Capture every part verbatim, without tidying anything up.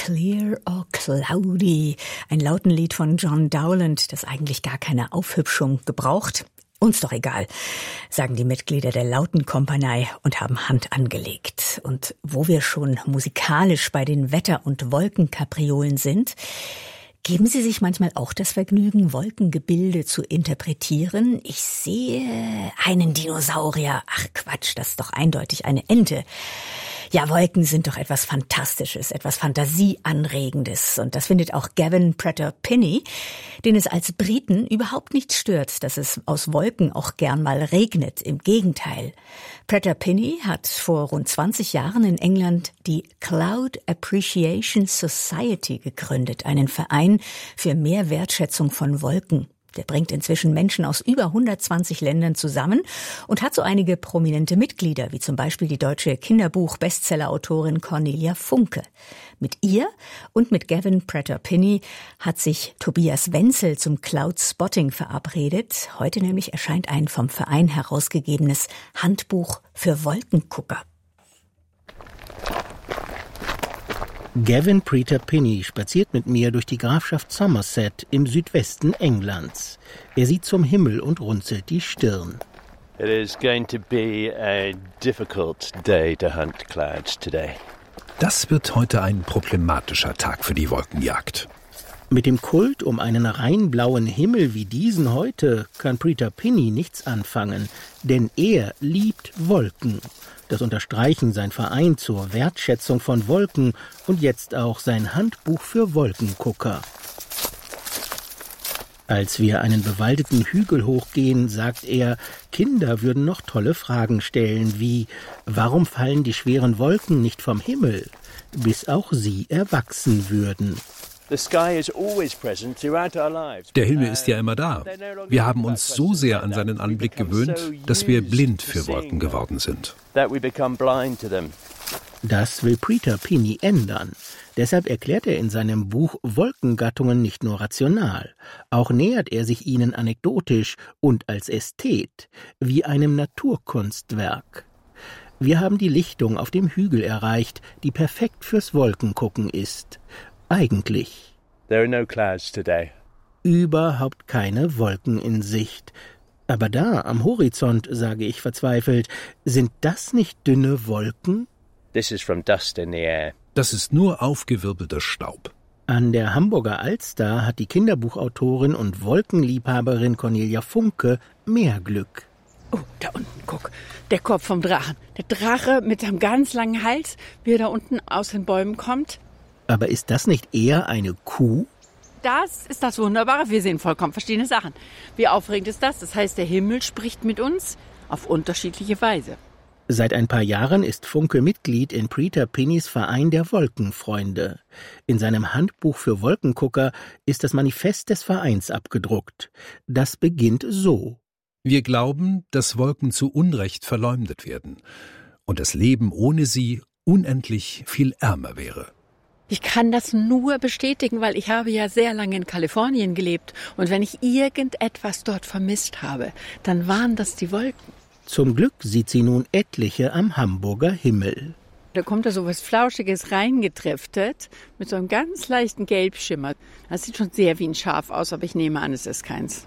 Clear or Cloudy, ein Lautenlied von John Dowland, das eigentlich gar keine Aufhübschung gebraucht. Uns doch egal, sagen die Mitglieder der Lautenkompanie und haben Hand angelegt. Und wo wir schon musikalisch bei den Wetter- und Wolkenkapriolen sind, geben Sie sich manchmal auch das Vergnügen, Wolkengebilde zu interpretieren? Ich sehe einen Dinosaurier. Ach Quatsch, das ist doch eindeutig eine Ente. Ja, Wolken sind doch etwas Fantastisches, etwas Fantasieanregendes. Und das findet auch Gavin Prater-Pinney, den es als Briten überhaupt nicht stört, dass es aus Wolken auch gern mal regnet. Im Gegenteil. Prater-Pinney hat vor rund zwanzig Jahren in England die Cloud Appreciation Society gegründet, einen Verein für mehr Wertschätzung von Wolken. Der bringt inzwischen Menschen aus über hundertzwanzig Ländern zusammen und hat so einige prominente Mitglieder, wie zum Beispiel die deutsche Kinderbuch-Bestsellerautorin Cornelia Funke. Mit ihr und mit Gavin Prater-Pinney hat sich Tobias Wenzel zum Cloud Spotting verabredet. Heute nämlich erscheint ein vom Verein herausgegebenes Handbuch für Wolkengucker. Gavin Prater-Pinney spaziert mit mir durch die Grafschaft Somerset im Südwesten Englands. Er sieht zum Himmel und runzelt die Stirn. It is going to be a difficult day to hunt clouds today. Das wird heute ein problematischer Tag für die Wolkenjagd. Mit dem Kult um einen rein blauen Himmel wie diesen heute kann Prater-Pinney nichts anfangen, denn er liebt Wolken. Das unterstreichen sein Verein zur Wertschätzung von Wolken und jetzt auch sein Handbuch für Wolkengucker. Als wir einen bewaldeten Hügel hochgehen, sagt er, Kinder würden noch tolle Fragen stellen, wie, warum fallen die schweren Wolken nicht vom Himmel, bis auch sie erwachsen würden. Der Himmel ist ja immer da. Wir haben uns so sehr an seinen Anblick gewöhnt, dass wir blind für Wolken geworden sind. Das will Prater-Pinney ändern. Deshalb erklärt er in seinem Buch Wolkengattungen nicht nur rational. Auch nähert er sich ihnen anekdotisch und als Ästhet, wie einem Naturkunstwerk. Wir haben die Lichtung auf dem Hügel erreicht, die perfekt fürs Wolkengucken ist. Eigentlich. There are no clouds today. Überhaupt keine Wolken in Sicht. Aber da, am Horizont, sage ich verzweifelt, sind das nicht dünne Wolken? This is from dust in the air. Das ist nur aufgewirbelter Staub. An der Hamburger Alster hat die Kinderbuchautorin und Wolkenliebhaberin Cornelia Funke mehr Glück. Oh, da unten, guck, der Kopf vom Drachen. Der Drache mit seinem ganz langen Hals, wie er da unten aus den Bäumen kommt. Aber ist das nicht eher eine Kuh? Das ist das Wunderbare. Wir sehen vollkommen verschiedene Sachen. Wie aufregend ist das? Das heißt, der Himmel spricht mit uns auf unterschiedliche Weise. Seit ein paar Jahren ist Funke Mitglied in Prater-Pinneys Verein der Wolkenfreunde. In seinem Handbuch für Wolkengucker ist das Manifest des Vereins abgedruckt. Das beginnt so. Wir glauben, dass Wolken zu Unrecht verleumdet werden und das Leben ohne sie unendlich viel ärmer wäre. Ich kann das nur bestätigen, weil ich habe ja sehr lange in Kalifornien gelebt. Und wenn ich irgendetwas dort vermisst habe, dann waren das die Wolken. Zum Glück sieht sie nun etliche am Hamburger Himmel. Da kommt da so was Flauschiges reingetriftet mit so einem ganz leichten Gelbschimmer. Das sieht schon sehr wie ein Schaf aus, aber ich nehme an, es ist keins.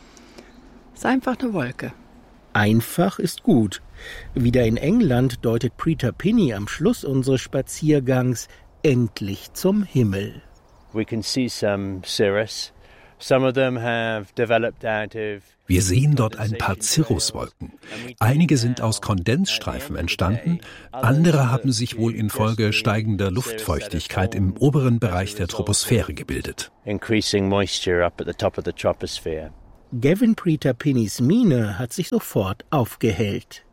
Es ist einfach eine Wolke. Einfach ist gut. Wieder in England deutet Prater-Pinney am Schluss unseres Spaziergangs endlich zum Himmel. We can see some cirrus. Some of them have developed out of Wir sehen dort ein paar Cirruswolken. Einige sind aus Kondensstreifen entstanden, andere haben sich wohl infolge steigender Luftfeuchtigkeit im oberen Bereich der Troposphäre gebildet. increasing moisture up at the top of the troposphere. Gavin Prater-Pinneys Miene hat sich sofort aufgehellt.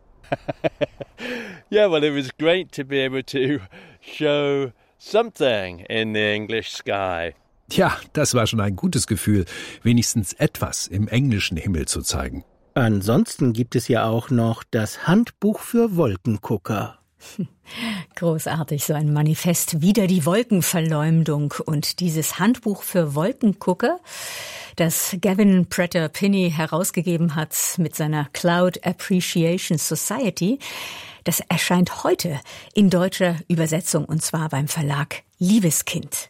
Yeah, well, it was great to be able to show something in the English sky. Tja, das war schon ein gutes Gefühl, wenigstens etwas im englischen Himmel zu zeigen. Ansonsten gibt es ja auch noch das Handbuch für Wolkengucker. Großartig, so ein Manifest wider die Wolkenverleumdung. Und dieses Handbuch für Wolkengucker, das Gavin Prather-Pinney herausgegeben hat mit seiner Cloud Appreciation Society, das erscheint heute in deutscher Übersetzung und zwar beim Verlag Liebeskind.